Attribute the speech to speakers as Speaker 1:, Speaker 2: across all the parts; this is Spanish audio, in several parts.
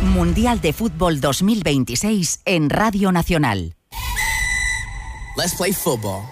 Speaker 1: Mundial de Fútbol 2026 en Radio Nacional.
Speaker 2: Let's play football.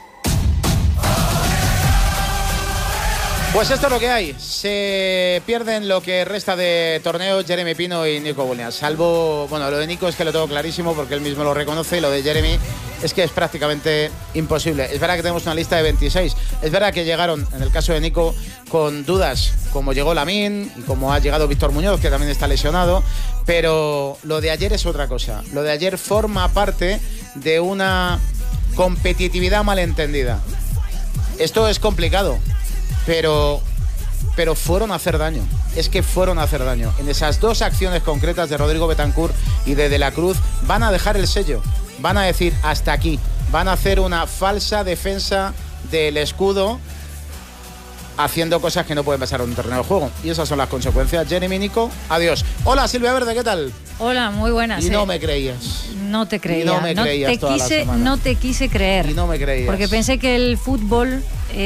Speaker 3: Pues esto es lo que hay. Se pierden lo que resta de torneo Jeremy Pino y Nico Williams. Salvo, bueno, lo de Nico es que lo tengo clarísimo porque él mismo lo reconoce, y lo de Jeremy es que es prácticamente imposible. Es verdad que tenemos una lista de 26. Es verdad que llegaron, en el caso de Nico, con dudas, como llegó Lamine y como ha llegado Víctor Muñoz, que también está lesionado. Pero lo de ayer es otra cosa. Lo de ayer forma parte de una competitividad malentendida. Esto es complicado. Pero fueron a hacer daño. Es que fueron a hacer daño. En esas dos acciones concretas de Rodrigo Bentancur y de la Cruz van a dejar el sello. Van a decir hasta aquí. Van a hacer una falsa defensa del escudo, haciendo cosas que no pueden pasar en un terreno de juego. Y esas son las consecuencias. Jeremy, Nico, adiós. Hola, Silvia Verde, ¿qué tal?
Speaker 4: Hola, muy buenas.
Speaker 3: Y no me creías.
Speaker 4: No te creía.
Speaker 3: Y no me creías toda la semana.
Speaker 4: No te quise creer.
Speaker 3: Y no me creías.
Speaker 4: Porque pensé que el fútbol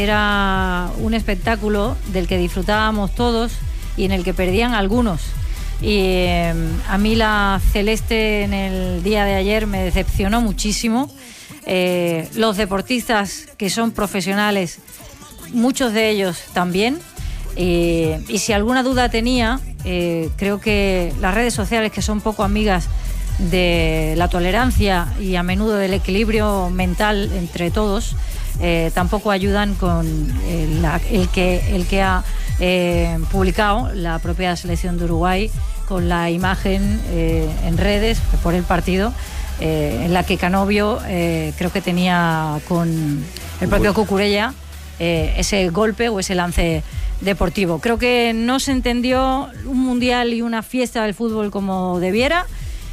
Speaker 4: era un espectáculo del que disfrutábamos todos y en el que perdían algunos. Y a mí la celeste en el día de ayer me decepcionó muchísimo. Los deportistas que son profesionales, muchos de ellos también. Y si alguna duda tenía, creo que las redes sociales, que son poco amigas de la tolerancia y a menudo del equilibrio mental entre todos, tampoco ayudan con el que ha publicado la propia selección de Uruguay con la imagen en redes por el partido, en la que Canovio creo que tenía con el propio Cucurella ese golpe o ese lance deportivo. Creo que no se entendió un mundial y una fiesta del fútbol como debiera,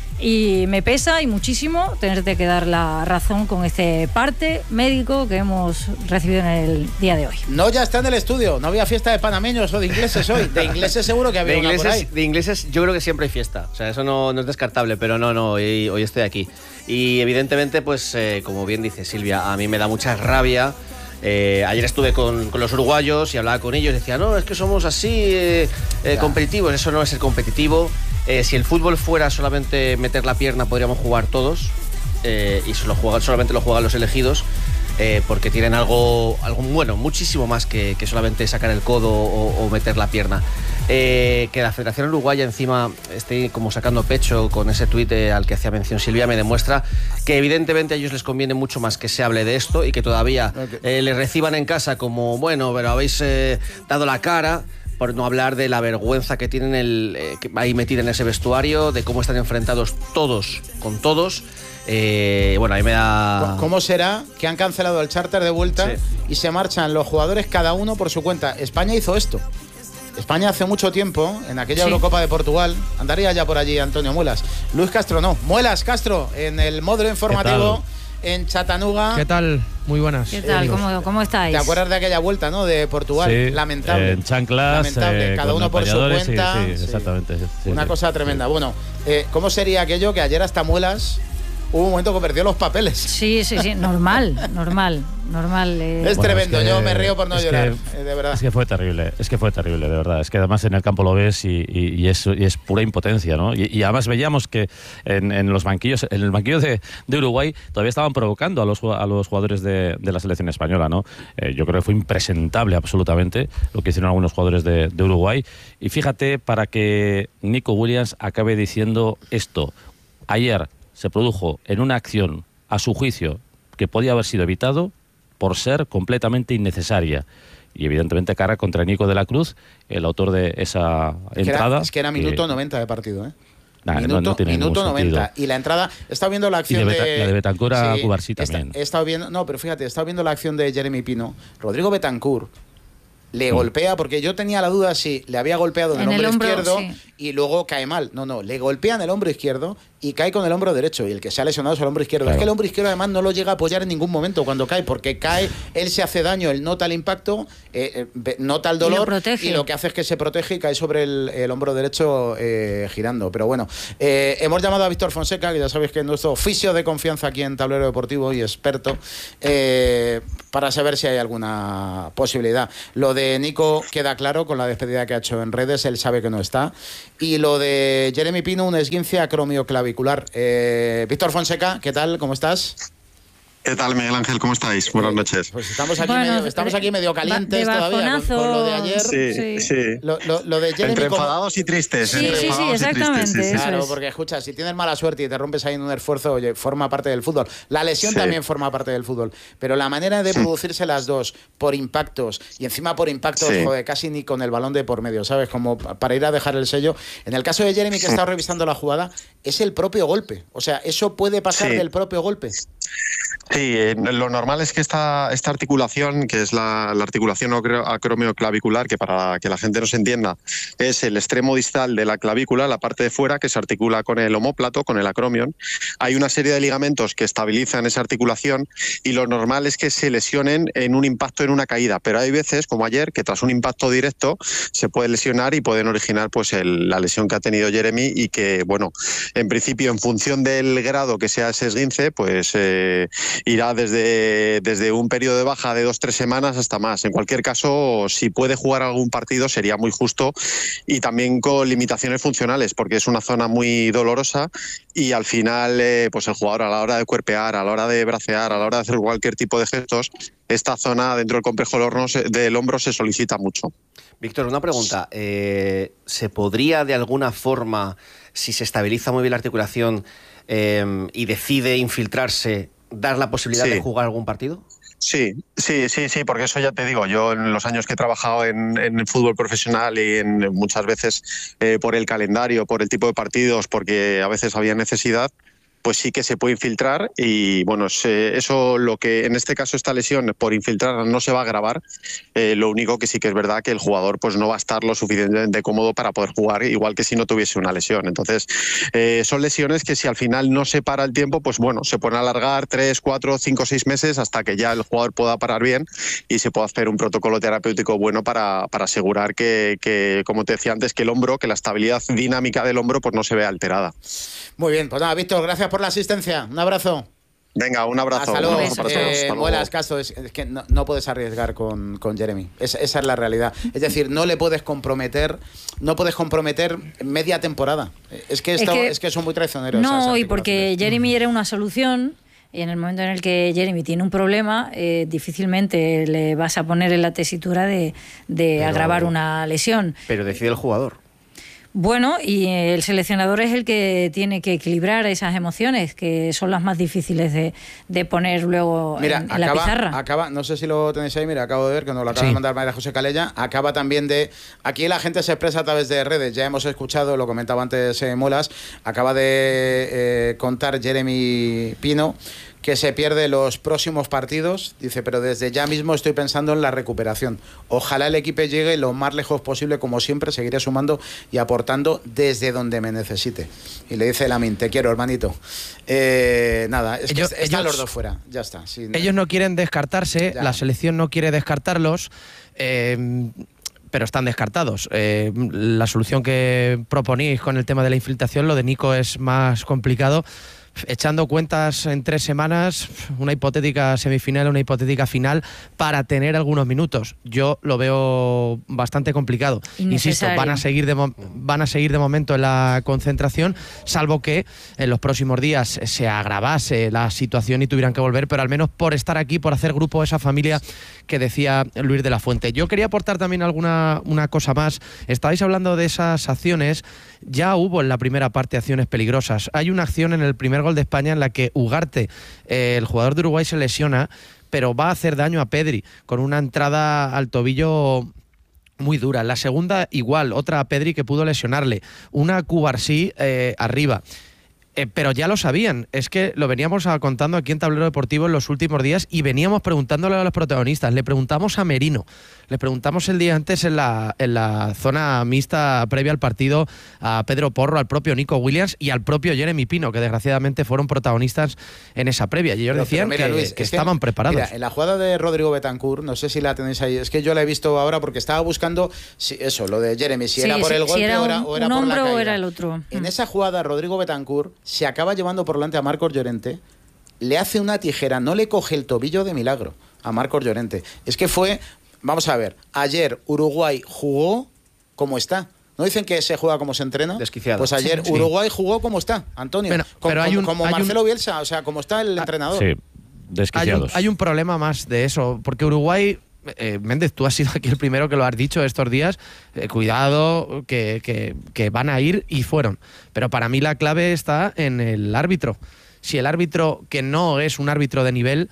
Speaker 4: y me pesa y muchísimo tenerte que dar la razón con este parte médico que hemos recibido en el día de hoy.
Speaker 3: No, ya está en el estudio. No había fiesta de panameños o de ingleses hoy. De ingleses seguro que había una por ahí.
Speaker 5: De ingleses yo creo que siempre hay fiesta. O sea, eso no es descartable, pero no, hoy estoy aquí. Y evidentemente, pues como bien dice Silvia, a mí me da mucha rabia. Ayer estuve con los uruguayos y hablaba con ellos, decía, no, es que somos así competitivos. Eso no es ser competitivo. Si el fútbol fuera solamente meter la pierna, podríamos jugar todos, y solamente lo juegan los elegidos, porque tienen algo bueno, muchísimo más que solamente sacar el codo o meter la pierna. Que la Federación Uruguaya encima esté como sacando pecho con ese tuit al que hacía mención Silvia, me demuestra que evidentemente a ellos les conviene mucho más que se hable de esto y que todavía les reciban en casa como, bueno, pero habéis dado la cara, por no hablar de la vergüenza que tienen ahí metida en ese vestuario, de cómo están enfrentados todos con todos. Bueno, ahí me da...
Speaker 3: ¿Cómo será que han cancelado el charter de vuelta y se marchan los jugadores cada uno por su cuenta? España hizo esto. España hace mucho tiempo, en aquella Eurocopa de Portugal, andaría ya por allí Antonio Muelas. Luis Castro no. Muelas, Castro, en el módulo informativo en Chattanooga.
Speaker 6: ¿Qué tal? Muy buenas.
Speaker 4: ¿Qué tal? ¿Cómo estáis?
Speaker 3: ¿Te acuerdas de aquella vuelta, no? De Portugal.
Speaker 7: Sí,
Speaker 3: lamentable.
Speaker 7: En chanclas.
Speaker 3: Lamentable. Cada uno por su cuenta.
Speaker 7: Sí, exactamente. Sí,
Speaker 3: una cosa tremenda. Bueno, ¿cómo sería aquello que ayer hasta Muelas hubo un momento que perdió los papeles?
Speaker 4: Sí. Normal.
Speaker 3: Es tremendo, yo me río por no llorar, de verdad.
Speaker 7: Es que fue terrible, de verdad. Es que además en el campo lo ves y es pura impotencia, ¿no? Y además veíamos que en los banquillos, en el banquillo de Uruguay, todavía estaban provocando a los jugadores de la selección española, ¿no? Yo creo que fue impresentable absolutamente lo que hicieron algunos jugadores de Uruguay. Y fíjate, para que Nico Williams acabe diciendo esto, ayer se produjo en una acción, a su juicio, que podía haber sido evitado por ser completamente innecesaria. Y evidentemente cara contra Nico de la Cruz, el autor de esa entrada.
Speaker 3: Es que era minuto 90 de partido, ¿eh?
Speaker 7: No tiene
Speaker 3: minuto 90.
Speaker 7: Sentido.
Speaker 3: Y la entrada, he estado viendo la acción
Speaker 7: la de Bentancur a Cubarsí también.
Speaker 3: He estado viendo, no, pero fíjate, he estado viendo la acción de Jeremy Pino. Rodrigo Bentancur le golpea, porque yo tenía la duda si le había golpeado en el hombro izquierdo y luego cae mal. No, le golpea en el hombro izquierdo y cae con el hombro derecho, y el que se ha lesionado es el hombro izquierdo.
Speaker 7: Claro.
Speaker 3: Es que el hombro izquierdo además no lo llega a apoyar en ningún momento cuando cae, porque cae, él se hace daño, él nota el impacto, nota el dolor, y lo que hace es que se protege y cae sobre el hombro derecho girando. Pero bueno, hemos llamado a Víctor Fonseca, que ya sabéis que es nuestro oficio de confianza aquí en Tablero Deportivo y experto, para saber si hay alguna posibilidad. Lo de Nico queda claro con la despedida que ha hecho en redes, él sabe que no está. Y lo de Jeremy Pino, un esguince acromioclavicular. Víctor Fonseca, ¿qué tal? ¿Cómo estás?
Speaker 6: ¿Qué tal, Miguel Ángel? ¿Cómo estáis? Buenas noches.
Speaker 3: Pues estamos aquí medio calientes todavía con lo de ayer.
Speaker 6: Sí.
Speaker 3: Lo de Jeremy,
Speaker 6: entre enfadados y tristes.
Speaker 4: Sí, exactamente.
Speaker 3: Claro, porque escucha, si tienes mala suerte y te rompes ahí en un esfuerzo, oye, forma parte del fútbol. La lesión también forma parte del fútbol. Pero la manera de producirse las dos, por impactos, y encima por impactos, joder, casi ni con el balón de por medio, ¿sabes? Como para ir a dejar el sello. En el caso de Jeremy, que he estado revisando la jugada, es el propio golpe. O sea, eso puede pasar del propio golpe.
Speaker 6: Sí, lo normal es que esta articulación, que es la articulación acromioclavicular, que para que la gente nos entienda, es el extremo distal de la clavícula, la parte de fuera, que se articula con el omóplato, con el acromion. Hay una serie de ligamentos que estabilizan esa articulación y lo normal es que se lesionen en un impacto, en una caída. Pero hay veces, como ayer, que tras un impacto directo se puede lesionar y pueden originar pues la lesión que ha tenido Jeremy y que, bueno, en principio, en función del grado que sea ese esguince, pues irá desde un periodo de baja de 2-3 semanas hasta más. En cualquier caso, si puede jugar algún partido sería muy justo y también con limitaciones funcionales, porque es una zona muy dolorosa y al final pues el jugador, a la hora de cuerpear, a la hora de bracear, a la hora de hacer cualquier tipo de gestos, esta zona dentro del complejo del hombro se solicita mucho.
Speaker 5: Víctor, una pregunta. ¿Se podría de alguna forma, si se estabiliza muy bien la articulación y decide infiltrarse, dar la posibilidad de jugar algún partido?
Speaker 6: Sí, porque eso ya te digo, yo en los años que he trabajado en el fútbol profesional y muchas veces por el calendario, por el tipo de partidos, porque a veces había necesidad, pues sí que se puede infiltrar y bueno, eso lo que en este caso esta lesión por infiltrar no se va a agravar, lo único que sí que es verdad que el jugador pues no va a estar lo suficientemente cómodo para poder jugar, igual que si no tuviese una lesión. Entonces son lesiones que si al final no se para el tiempo, pues bueno, se pueden alargar 3, 4, 5, 6 meses hasta que ya el jugador pueda parar bien y se pueda hacer un protocolo terapéutico bueno para asegurar que, como te decía antes, que el hombro, que la estabilidad dinámica del hombro pues no se vea alterada.
Speaker 3: Muy bien, pues nada, Víctor, gracias por la asistencia. Un abrazo.
Speaker 6: Venga, un abrazo.
Speaker 3: Hasta luego.
Speaker 6: Un abrazo para todos.
Speaker 3: Muelas, Castro, es que no puedes arriesgar con Jeremy. Esa es la realidad. Es decir, no le puedes comprometer, media temporada. Es que son muy traicioneros.
Speaker 4: No, y porque Jeremy era una solución. Y en el momento en el que Jeremy tiene un problema, difícilmente le vas a poner en la tesitura de agravar una lesión.
Speaker 5: Pero decide el jugador.
Speaker 4: Bueno, y el seleccionador es el que tiene que equilibrar esas emociones, que son las más difíciles de poner luego en la pizarra.
Speaker 3: No sé si lo tenéis ahí, mira, acabo de ver que nos lo acaba de mandar María José Calella. Acaba también de... Aquí la gente se expresa a través de redes, ya hemos escuchado, lo comentaba antes Molas, acaba de contar Jeremy Pino que se pierde los próximos partidos, dice, pero desde ya mismo estoy pensando en la recuperación. Ojalá el equipo llegue lo más lejos posible, como siempre, seguiré sumando y aportando desde donde me necesite. Y le dice Lamin, te quiero, hermanito. Nada, es que están los dos fuera, ya está. Sí,
Speaker 8: ellos no quieren descartarse, la selección no quiere descartarlos, pero están descartados. La solución que proponéis con el tema de la infiltración, lo de Nico es más complicado. Echando cuentas en 3 semanas, una hipotética semifinal, una hipotética final para tener algunos minutos. Yo lo veo bastante complicado. Insisto, van a seguir de momento en la concentración, salvo que en los próximos días se agravase la situación y tuvieran que volver, pero al menos por estar aquí, por hacer grupo, esa familia que decía Luis de la Fuente. Yo quería aportar también una cosa más. Estabais hablando de esas acciones. Ya hubo en la primera parte acciones peligrosas. Hay una acción en el primer gol de España en la que Ugarte, el jugador de Uruguay, se lesiona, pero va a hacer daño a Pedri con una entrada al tobillo muy dura. La segunda igual, otra a Pedri que pudo lesionarle. Una a Cubarsí arriba. Pero ya lo sabían, es que lo veníamos contando aquí en Tablero Deportivo en los últimos días y veníamos preguntándole a los protagonistas. Le preguntamos a Merino, le preguntamos el día antes en la zona mixta previa al partido a Pedro Porro, al propio Nico Williams y al propio Jeremy Pino, que desgraciadamente fueron protagonistas en esa previa. Y ellos decían mira, Luis, que estaban preparados.
Speaker 3: Mira, en la jugada de Rodrigo Betancourt, no sé si la tenéis ahí, es que yo la he visto ahora porque estaba buscando eso, lo de Jeremy, si era por el golpe
Speaker 4: era
Speaker 3: o era por la caída.
Speaker 4: O era el otro.
Speaker 3: En esa jugada, Rodrigo Betancourt se acaba llevando por delante a Marcos Llorente, le hace una tijera, no le coge el tobillo de milagro a Marcos Llorente. Es que fue, vamos a ver, ayer Uruguay jugó como está. ¿No dicen que se juega como se entrena?
Speaker 5: Desquiciado.
Speaker 3: Pues ayer
Speaker 5: sí.
Speaker 3: Uruguay jugó como está, Antonio.
Speaker 8: Pero
Speaker 3: como Marcelo Bielsa, o sea, como está el entrenador.
Speaker 7: Sí, desquiciados.
Speaker 8: Hay un problema más de eso, porque Uruguay... Méndez, tú has sido aquí el primero que lo has dicho estos días, cuidado, que van a ir y fueron. Pero para mí la clave está en el árbitro. Si el árbitro, que no es un árbitro de nivel,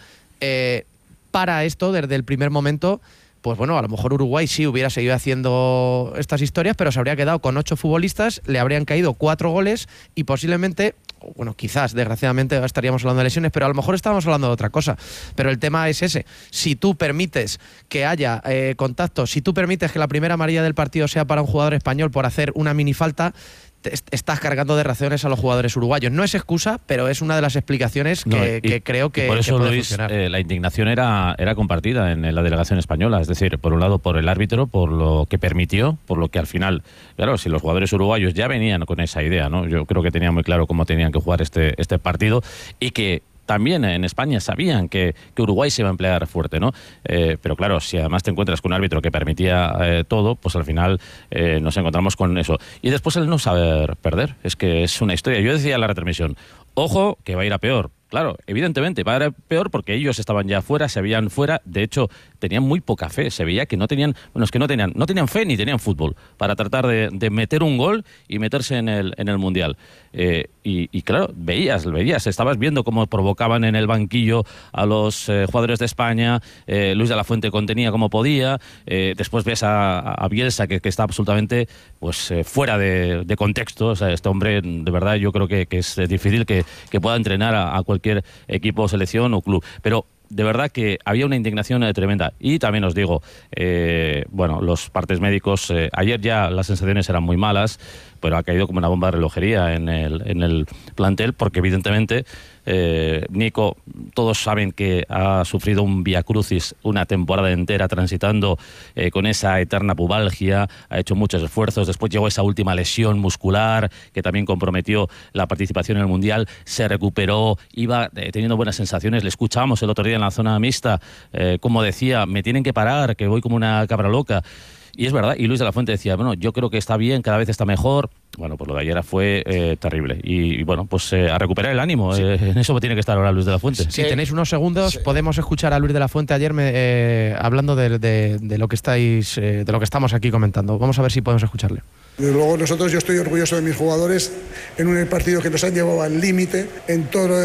Speaker 8: para esto desde el primer momento, pues bueno, a lo mejor Uruguay sí hubiera seguido haciendo estas historias, pero se habría quedado con 8 futbolistas, le habrían caído 4 goles y posiblemente... Bueno, quizás, desgraciadamente, estaríamos hablando de lesiones, pero a lo mejor estábamos hablando de otra cosa. Pero el tema es ese. Si tú permites que haya contacto, si tú permites que la primera amarilla del partido sea para un jugador español por hacer una minifalta, estás cargando de razones a los jugadores uruguayos. No es excusa, pero es una de las explicaciones que creo que
Speaker 7: por eso,
Speaker 8: que puede
Speaker 7: Luis,
Speaker 8: funcionar.
Speaker 7: la indignación era compartida en la delegación española. Es decir, por un lado por el árbitro, por lo que permitió, por lo que al final, claro, si los jugadores uruguayos ya venían con esa idea, ¿no? Yo creo que tenían muy claro cómo tenían que jugar este partido y que también en España sabían que Uruguay se iba a emplear fuerte, ¿no? Pero claro, si además te encuentras con un árbitro que permitía todo, pues al final nos encontramos con eso. Y después el no saber perder, es que es una historia. Yo decía en la retransmisión, ojo, que va a ir a peor. Claro, evidentemente va a ir peor porque ellos estaban ya fuera, se veían fuera, de hecho tenían muy poca fe, se veía que no tenían fe ni tenían fútbol para tratar de meter un gol y meterse en el Mundial. Y claro, veías, estabas viendo cómo provocaban en el banquillo a los jugadores de España, Luis de la Fuente contenía como podía, después ves a Bielsa que está absolutamente pues fuera de contexto. O sea, este hombre de verdad yo creo que es difícil que pueda entrenar a cualquier equipo, selección o club, pero de verdad que había una indignación tremenda. Y también os digo, bueno, los partes médicos, ayer ya las sensaciones eran muy malas, pero ha caído como una bomba de relojería en el plantel, porque evidentemente Nico, todos saben que ha sufrido un viacrucis una temporada entera transitando con esa eterna pubalgia, ha hecho muchos esfuerzos, después llegó esa última lesión muscular que también comprometió la participación en el Mundial, se recuperó, iba teniendo buenas sensaciones, le escuchábamos el otro día en la zona mixta, como decía, me tienen que parar, que voy como una cabra loca. Y es verdad, y Luis de la Fuente decía, bueno, yo creo que está bien, cada vez está mejor. Bueno, pues lo de ayer fue terrible. Y bueno, pues a recuperar el ánimo. Sí. En eso tiene que estar ahora Luis de la Fuente.
Speaker 8: Si tenéis unos segundos, podemos escuchar a Luis de la Fuente ayer hablando de lo que de lo que estamos aquí comentando. Vamos a ver si podemos escucharle.
Speaker 9: Desde luego yo estoy orgulloso de mis jugadores en un partido que nos han llevado al límite en toda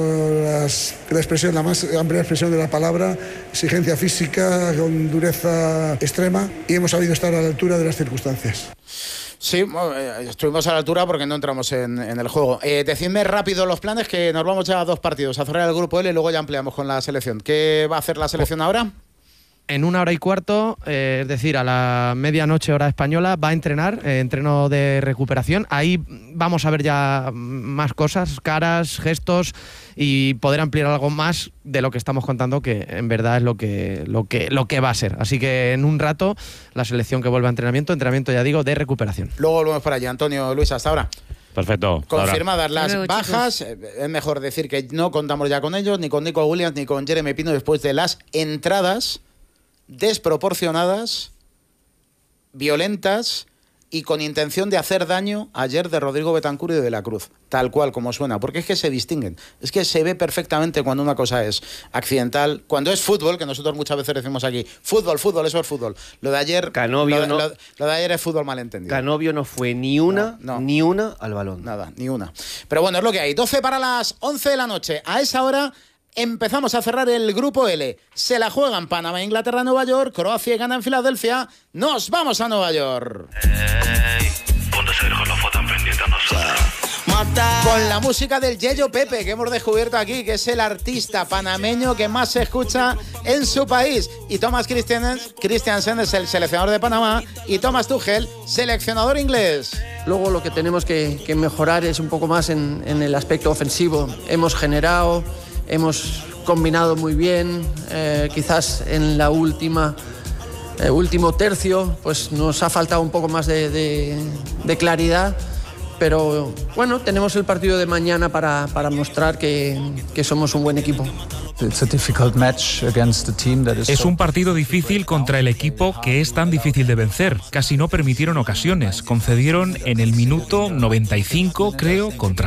Speaker 9: la más amplia expresión de la palabra, exigencia física con dureza extrema, y hemos sabido estar a la altura de las circunstancias.
Speaker 3: Sí, estuvimos a la altura porque no entramos en el juego. Decidme rápido los planes, que nos vamos ya a 2 partidos, a cerrar el grupo L y luego ya ampliamos con la selección. ¿Qué va a hacer la selección ahora?
Speaker 8: En 1 hora y cuarto, es decir, a la medianoche hora española, va a entrenar, entreno de recuperación. Ahí vamos a ver ya más cosas, caras, gestos, y poder ampliar algo más de lo que estamos contando, que en verdad es lo que va a ser. Así que en un rato la selección que vuelve a entrenamiento ya digo, de recuperación.
Speaker 3: Luego volvemos por allí. Antonio, Luis, hasta ahora.
Speaker 7: Perfecto.
Speaker 3: Confirmadas las bajas, es mejor decir que no contamos ya con ellos, ni con Nico Williams, ni con Jeremy Pino, después de las entradas desproporcionadas, violentas y con intención de hacer daño ayer de Rodrigo Betancourt y de la Cruz, tal cual como suena, porque es que se distinguen, es que se ve perfectamente cuando una cosa es accidental, cuando es fútbol, que nosotros muchas veces decimos aquí, fútbol, eso es fútbol. Lo de ayer,
Speaker 5: Canovio
Speaker 3: lo de ayer es fútbol malentendido.
Speaker 5: Canovio no fue ni una al balón.
Speaker 3: Nada, ni una. Pero bueno, es lo que hay. 12 para las 11 de la noche. A esa hora empezamos a cerrar el grupo L. Se la juegan Panamá, Inglaterra, Nueva York, Croacia y Ghana en Filadelfia. Nos vamos a Nueva York.
Speaker 10: Ponte a seguir con la foto pendiente a nosotros.
Speaker 3: Con la música del Yeyo Pepe, que hemos descubierto aquí, que es el artista panameño que más se escucha en su país. Y Thomas Christiansen es el seleccionador de Panamá y Thomas Tuchel, seleccionador inglés.
Speaker 10: Luego lo que tenemos que mejorar es un poco más en el aspecto ofensivo. Hemos generado, hemos combinado muy bien, quizás en la último tercio pues nos ha faltado un poco más de claridad. Pero bueno, tenemos el partido de mañana para mostrar que somos un buen equipo.
Speaker 11: Es un partido difícil contra el equipo que es tan difícil de vencer. Casi no permitieron ocasiones. Concedieron en el minuto 95, creo, contra